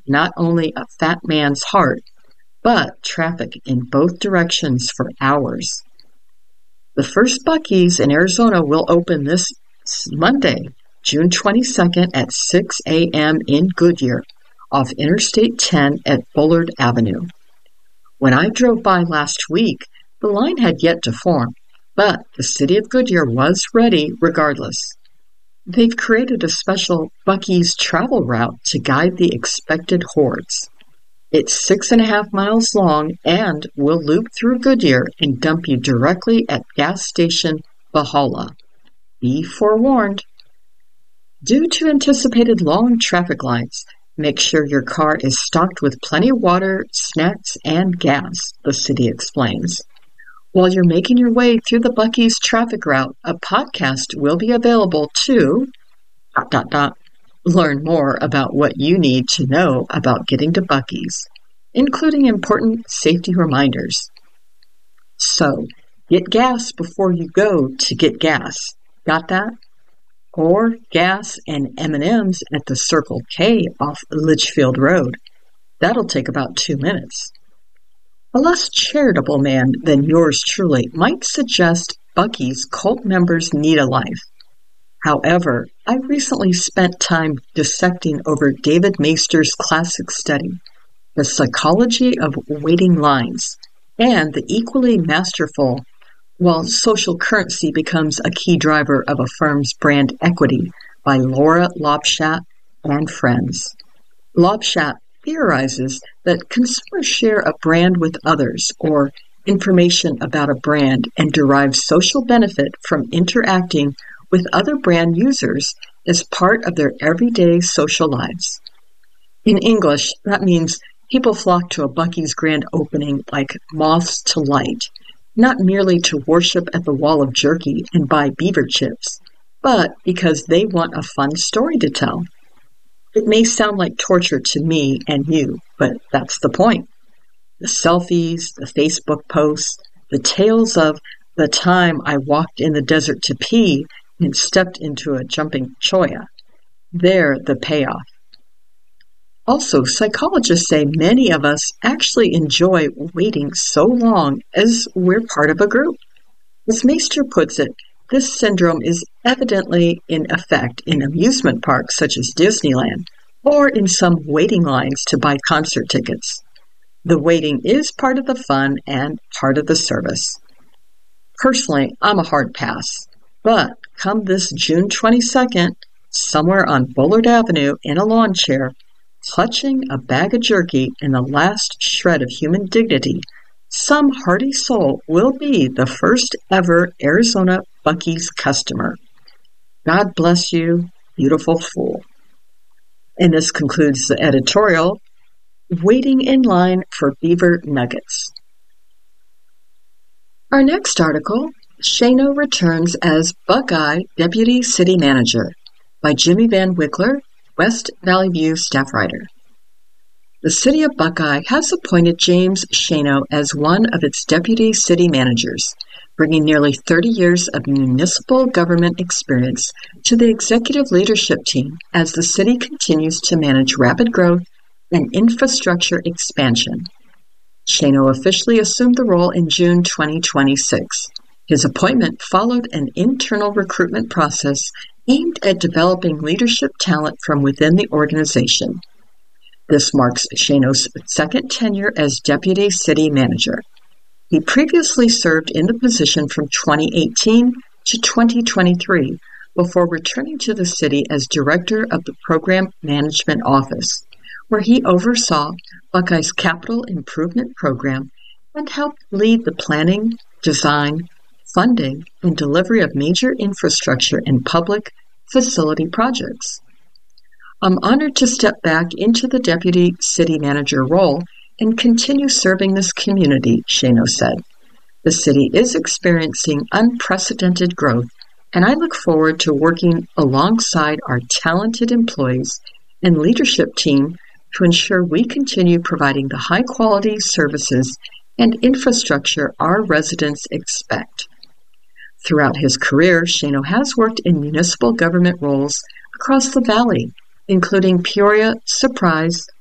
not only a fat man's heart, but traffic in both directions for hours. The first Buc-ee's in Arizona will open this Monday, June 22nd at 6 a.m. in Goodyear, off Interstate 10 at Bullard Avenue. When I drove by last week, the line had yet to form, but the city of Goodyear was ready regardless. They've created a special Buc-ee's travel route to guide the expected hordes. It's 6.5 miles long and will loop through Goodyear and dump you directly at gas station Valhalla. Be forewarned. Due to anticipated long traffic lines, make sure your car is stocked with plenty of water, snacks, and gas, the city explains. While you're making your way through the Buc-ee's traffic route, a podcast will be available to... learn more about what you need to know about getting to Buc-ee's, including important safety reminders. So, get gas before you go to get gas. Got that? Or gas and M&Ms at the Circle K off Litchfield Road. That'll take about 2 minutes. A less charitable man than yours truly might suggest Buc-ee's cult members need a life. However, I recently spent time dissecting over David Maister's classic study, The Psychology of Waiting Lines, and the equally masterful While Social Currency Becomes a Key Driver of a Firm's Brand Equity by Laura Lobshat and friends. Lobshat theorizes that consumers share a brand with others or information about a brand and derive social benefit from interacting with other brand users as part of their everyday social lives. In English, that means people flock to a Buc-ee's grand opening like moths to light, not merely to worship at the wall of jerky and buy beaver chips, but because they want a fun story to tell. It may sound like torture to me and you, but that's the point. The selfies, the Facebook posts, the tales of the time I walked in the desert to pee and stepped into a jumping cholla. They're the payoff. Also, psychologists say many of us actually enjoy waiting so long as we're part of a group. As Maister puts it, this syndrome is evidently in effect in amusement parks such as Disneyland or in some waiting lines to buy concert tickets. The waiting is part of the fun and part of the service. Personally, I'm a hard pass, but come this June 22nd, somewhere on Bullard Avenue in a lawn chair, clutching a bag of jerky and the last shred of human dignity, some hardy soul will be the first ever Arizona Buc-ee's customer. God bless you, beautiful fool. And this concludes the editorial, Waiting in Line for Beaver Nuggets. Our next article, Shano Returns as Buckeye Deputy City Manager, by Jimmy Van Wickler, West Valley View staff writer. The city of Buckeye has appointed James Shano as one of its deputy city managers, bringing nearly 30 years of municipal government experience to the executive leadership team as the city continues to manage rapid growth and infrastructure expansion. Shano officially assumed the role in June 2026. His appointment followed an internal recruitment process aimed at developing leadership talent from within the organization. This marks Shano's second tenure as Deputy City Manager. He previously served in the position from 2018 to 2023 before returning to the city as Director of the Program Management Office, where he oversaw Buckeye's capital improvement program and helped lead the planning, design, funding, and delivery of major infrastructure and public facility projects. I'm honored to step back into the Deputy City Manager role and continue serving this community, Shano said. The city is experiencing unprecedented growth, and I look forward to working alongside our talented employees and leadership team to ensure we continue providing the high-quality services and infrastructure our residents expect. Throughout his career, Shano has worked in municipal government roles across the valley, including Peoria, Surprise,